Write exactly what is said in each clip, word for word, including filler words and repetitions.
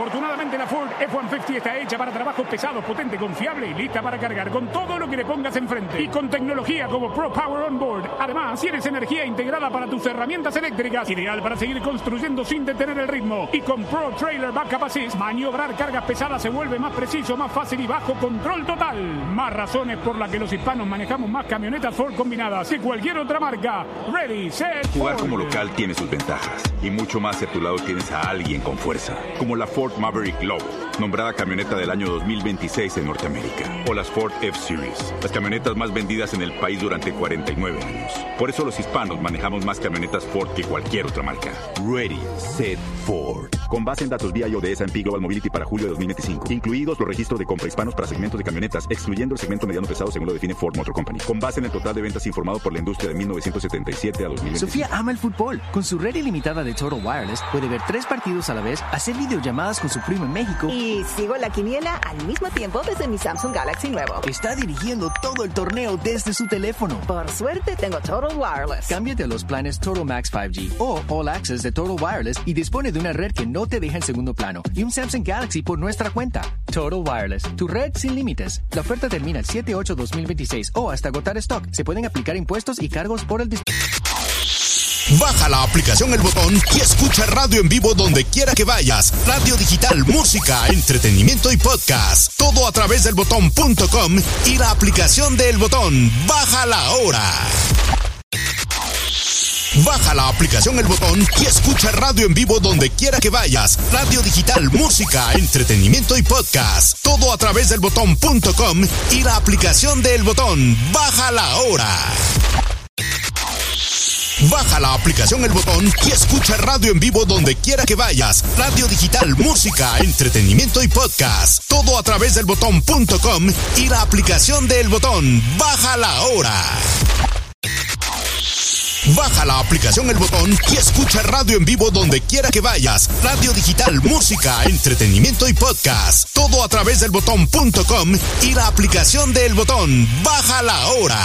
Afortunadamente la Ford F ciento cincuenta está hecha para trabajos pesados, potente, confiable y lista para cargar con todo lo que le pongas enfrente. Y con tecnología como Pro Power On Board. Además, tienes energía integrada para tus herramientas eléctricas, ideal para seguir construyendo sin detener el ritmo. Y con Pro Trailer Backup Assist, maniobrar cargas pesadas se vuelve más preciso, más fácil y bajo control total. Más razones por las que los hispanos manejamos más camionetas Ford combinadas que cualquier otra marca. Ready, set, Jugar Ford. como local tiene sus ventajas. Y mucho más si a tu lado tienes a alguien con fuerza. Como la Ford Maverick Lobo, nombrada camioneta del año dos mil veintiséis en Norteamérica. O las Ford F-Series, las camionetas más vendidas en el país durante cuarenta y nueve años. Por eso los hispanos manejamos más camionetas Ford que cualquier otra marca. Ready, set, Ford. Con base en datos V I O de S and P Global Mobility para julio de dos mil veinticinco. Incluidos los registros de compra hispanos para segmentos de camionetas, excluyendo el segmento mediano pesado según lo define Ford Motor Company. Con base en el total de ventas informado por la industria de mil novecientos setenta y siete a dos mil veinticinco. Sofía ama el fútbol. Con su red ilimitada de Total Wireless puede ver tres partidos a la vez, hacer videollamadas con su primo en México. Y sigo la quiniela al mismo tiempo desde mi Samsung Galaxy nuevo. Está dirigiendo todo el torneo desde su teléfono. Por suerte tengo Total Wireless. Cámbiate a los planes Total Max cinco G o All Access de Total Wireless y dispone de una red que no te deja en segundo plano y un Samsung Galaxy por nuestra cuenta. Total Wireless, tu red sin límites. La oferta termina el siete ocho dos mil veintiséis o hasta agotar stock. Se pueden aplicar impuestos y cargos por el dispositivo. Baja la aplicación El Botón y escucha radio en vivo donde quiera que vayas. Radio digital, música, entretenimiento y podcast. Todo a través del botón punto com y la aplicación de El Botón. Bájala ahora. Baja la aplicación El Botón y escucha radio en vivo donde quiera que vayas. Radio digital, música, entretenimiento y podcast. Todo a través del botón punto com y la aplicación de El Botón. Bájala ahora. Baja la aplicación El Botón y escucha radio en vivo donde quiera que vayas. Radio digital, música, entretenimiento y podcast. Todo a través del botón punto com y la aplicación de El Botón. Bájala ahora. Baja la aplicación El Botón y escucha radio en vivo donde quiera que vayas. Radio digital, música, entretenimiento y podcast. Todo a través del botón punto com y la aplicación de El Botón. Bájala ahora.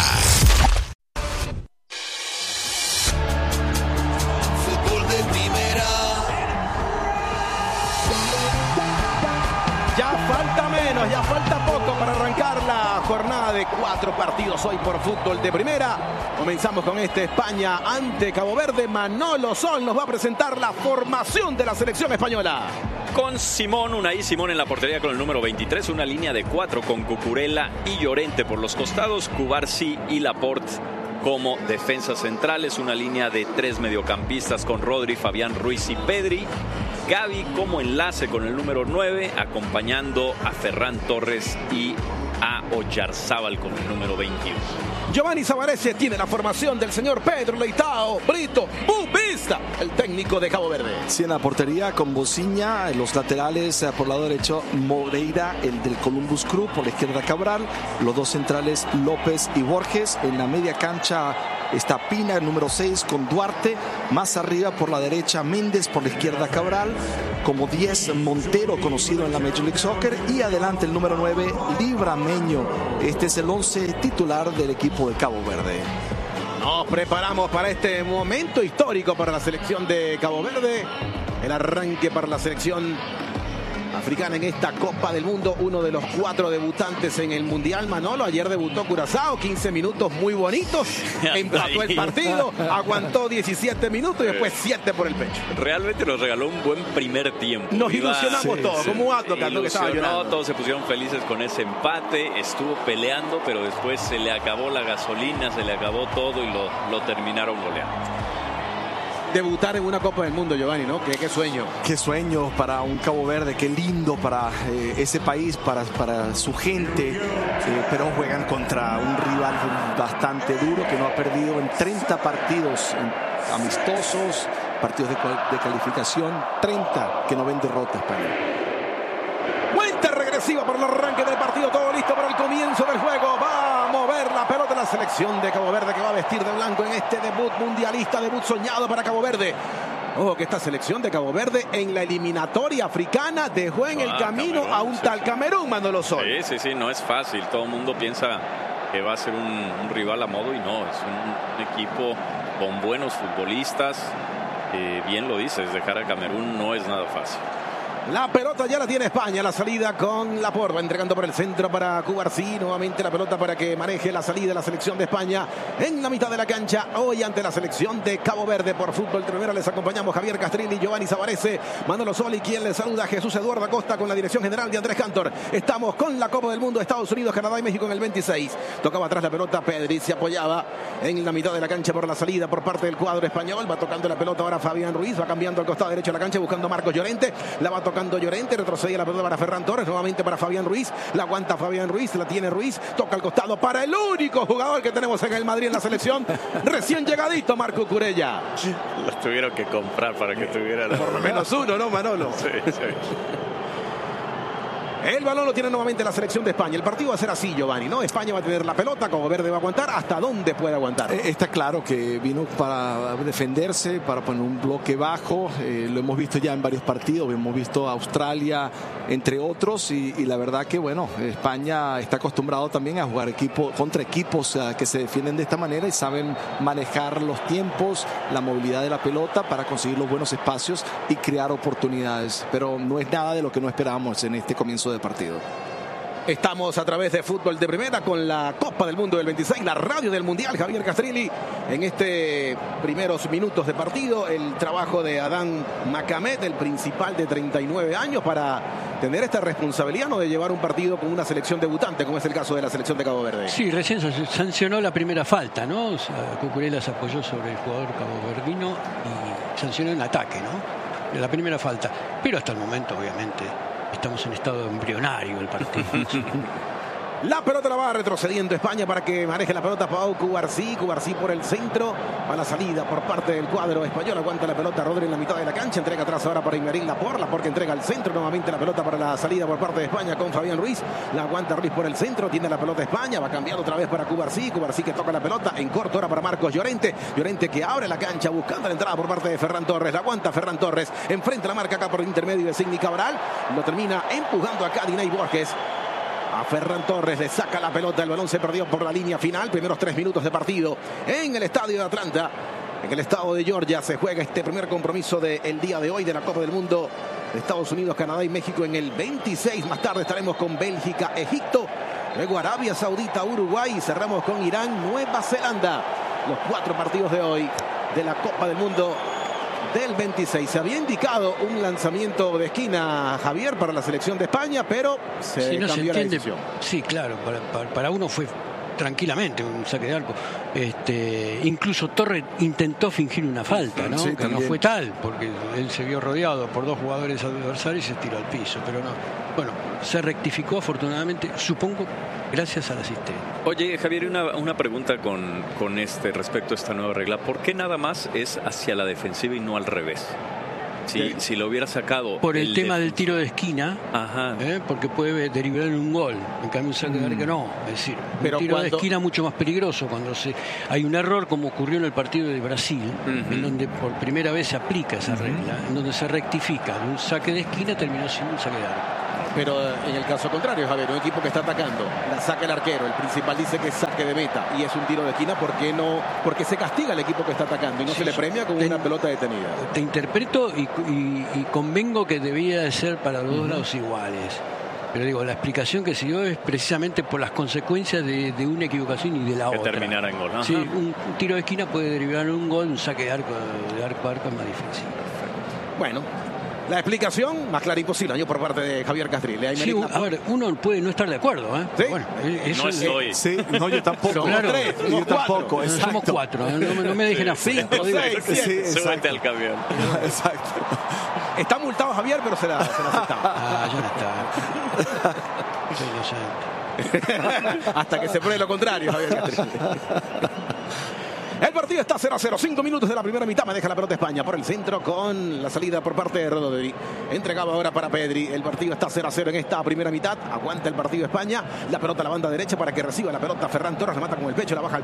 Ya falta menos, ya falta poco para arrancar la jornada de cuatro partidos hoy por fútbol de primera. Comenzamos con este España ante Cabo Verde. Manolo Sol nos va a presentar la formación de la selección española. Con Simón, Unai Simón en la portería con el número veintitrés, una línea de cuatro con Cucurella y Llorente por los costados, Cubarsí y Laporte como defensas centrales, una línea de tres mediocampistas con Rodri, Fabián Ruiz y Pedri. Gavi como enlace con el número nueve, acompañando a Ferran Torres y a Oyarzábal con el número veintiuno. Giovanni Savarese tiene la formación del señor Pedro Leitao Brito Bubista, el técnico de Cabo Verde. Sí, en la portería con Bociña, en los laterales por el lado derecho Moreira, el del Columbus Crew, por la izquierda Cabral, los dos centrales López y Borges, en la media cancha está Pina, el número seis, con Duarte, más arriba por la derecha Méndez, por la izquierda Cabral, como diez Montero, conocido en la Major League Soccer, y adelante el número nueve Librameño. Este es el once titular del equipo de Cabo Verde. Nos preparamos para este momento histórico para la selección de Cabo Verde, el arranque para la selección africana en esta Copa del Mundo, uno de los cuatro debutantes en el Mundial. Manolo, ayer debutó Curazao, quince minutos muy bonitos, empató el partido, aguantó diecisiete minutos y después siete por el pecho. Realmente nos regaló un buen primer tiempo. Nos Iba, ilusionamos sí, todos, sí. Como un acto que estaba llorando. Todos se pusieron felices con ese empate, estuvo peleando, pero después se le acabó la gasolina, se le acabó todo y lo, lo terminaron goleando. Debutar en una Copa del Mundo, Giovanni, ¿no? Qué, qué sueño. Qué sueño para un Cabo Verde, qué lindo para eh, ese país, para, para su gente. Eh, pero juegan contra un rival bastante duro que no ha perdido en treinta partidos en, amistosos, partidos de, de calificación, treinta que no ven derrotas para él. Cuenta regresiva por el arranque del partido, todo listo para el comienzo del juego. Va a mover la pelota la selección de Cabo Verde, que va a vestir de blanco en este debut mundialista, debut soñado para Cabo Verde. Ojo que esta selección de Cabo Verde en la eliminatoria africana dejó en ah, el camino Camerún, a un sí. tal Camerún, Manolo Sol. Sí, sí, sí, no es fácil. Todo el mundo piensa que va a ser un, un rival a modo y no, es un, un equipo con buenos futbolistas. Eh, bien lo dices, dejar a Camerún no es nada fácil. La pelota ya la tiene España, la salida con Laporte, va entregando por el centro para Cubarsí, nuevamente la pelota para que maneje la salida de la selección de España en la mitad de la cancha, hoy ante la selección de Cabo Verde por fútbol. Primero les acompañamos Javier Castrilli, Giovanni Savarese, Manolo Soli, quien les saluda, Jesús Eduardo Acosta con la dirección general de Andrés Cantor. Estamos con la Copa del Mundo, Estados Unidos, Canadá y México en el veintiséis. Tocaba atrás la pelota Pedri, se apoyaba en la mitad de la cancha por la salida por parte del cuadro español, va tocando la pelota ahora Fabián Ruiz, va cambiando al costado derecho de la cancha buscando a Marcos Llorente, la va tocando Llorente, retrocede la pelota para Ferran Torres, nuevamente para Fabián Ruiz, la aguanta Fabián Ruiz, la tiene Ruiz, toca al costado para el único jugador que tenemos en el Madrid en la selección, recién llegadito Marco Cucurella. Los tuvieron que comprar para que tuviera la... Por lo menos uno, ¿no, Manolo? Sí, sí. El balón lo tiene nuevamente la selección de España. El partido va a ser así, Giovanni, ¿no? España va a tener la pelota, Cabo Verde va a aguantar. ¿Hasta dónde puede aguantar? Eh, está claro que vino para defenderse, para poner un bloque bajo. Eh, lo hemos visto ya en varios partidos. Hemos visto a Australia, entre otros. Y, y la verdad que, bueno, España está acostumbrado también a jugar equipo, contra equipos uh, que se defienden de esta manera y saben manejar los tiempos, la movilidad de la pelota para conseguir los buenos espacios y crear oportunidades. Pero no es nada de lo que no esperábamos en este comienzo de partido. Estamos a través de Fútbol de Primera con la Copa del Mundo del veintiséis, la radio del Mundial, Javier Castrilli. En este primeros minutos de partido, el trabajo de Adán Macamet, el principal de treinta y nueve años, para tener esta responsabilidad, ¿no?, de llevar un partido con una selección debutante, como es el caso de la selección de Cabo Verde. Sí, recién se sancionó la primera falta, ¿no? O sea, Cucurella se apoyó sobre el jugador caboverdino y sancionó un ataque, ¿no? La primera falta. Pero hasta el momento, obviamente, estamos en estado embrionario el partido. La pelota la va retrocediendo España para que maneje la pelota Pau Cubarsí. Cubarsí por el centro. A la salida por parte del cuadro español. Aguanta la pelota Rodri en la mitad de la cancha. Entrega atrás ahora para Aymeric Laporte. Laporte entrega al centro. Nuevamente la pelota para la salida por parte de España con Fabián Ruiz. La aguanta Ruiz por el centro. Tiene la pelota España. Va cambiando otra vez para Cubarsí. Cubarsí que toca la pelota en corto ahora para Marcos Llorente. Llorente que abre la cancha buscando la entrada por parte de Ferran Torres. La aguanta Ferran Torres. Enfrenta la marca acá por el intermedio de Signi Cabral. Lo termina empujando acá Diney Borges. A Ferran Torres le saca la pelota, el balón se perdió por la línea final, primeros tres minutos de partido en el estadio de Atlanta, en el estado de Georgia se juega este primer compromiso del día de hoy de la Copa del Mundo de Estados Unidos, Canadá y México en el veintiséis, más tarde estaremos con Bélgica, Egipto, luego Arabia Saudita, Uruguay y cerramos con Irán, Nueva Zelanda, los cuatro partidos de hoy de la Copa del Mundo del veintiséis. Se había indicado un lanzamiento de esquina, Javier, para la selección de España, pero se si no cambió se la entiende, decisión. Sí, claro, para, para, para uno fue tranquilamente un saque de arco. Este, incluso Torres intentó fingir una falta, ¿no? Sí, que no fue tal, porque él se vio rodeado por dos jugadores adversarios y se tiró al piso, pero no. Bueno, se rectificó afortunadamente, supongo, gracias al asistente. Oye, Javier, una, una pregunta con, con este respecto a esta nueva regla. ¿Por qué nada más es hacia la defensiva y no al revés? Si, si lo hubiera sacado... Por el, el tema def... del tiro de esquina, Ajá. ¿eh? Porque puede derivar en un gol. En cambio, un saque de arco no. Es decir, Pero un tiro cuando... de esquina mucho más peligroso cuando se hay un error, como ocurrió en el partido de Brasil, uh-huh. en donde por primera vez se aplica esa uh-huh. regla, en donde se rectifica. Un saque de esquina terminó siendo un saque de arco. Pero en el caso contrario, Javier, un equipo que está atacando, la saca el arquero, el principal dice que es saque de meta y es un tiro de esquina, ¿por qué no? Porque se castiga al equipo que está atacando y no sí, se le premia con te, una pelota detenida. Te interpreto y, y, y convengo que debía de ser para los uh-huh. dos lados iguales. Pero digo, la explicación que se dio es precisamente por las consecuencias de, de una equivocación y de la que otra. Que terminara en gol. Ajá. Sí, un, un tiro de esquina puede derivar en un gol, un saque de arco de arco a arco es más difícil. Bueno. La explicación más clara imposible, yo por parte de Javier Castrilli. Sí, a ver, uno puede no estar de acuerdo, ¿eh? ¿Sí? Bueno, eso no estoy. Eh, sí, no, yo tampoco. Claro, tres, yo cuatro. tampoco. Exacto. Somos cuatro, no, no me dejen a cinco. Sí, sí, súbete al camión. Exacto. Está multado Javier, pero se la, se la aceptamos. Ah, ya no está. Soy inocente. Hasta que se pruebe lo contrario, Javier Castrilli. El partido está cero a cero, cinco minutos de la primera mitad, me deja la pelota España por el centro con la salida por parte de Rodri. Entregado ahora para Pedri, el partido está cero a cero en esta primera mitad, aguanta el partido España, la pelota a la banda derecha para que reciba la pelota Ferran Torres, la mata con el pecho, la baja al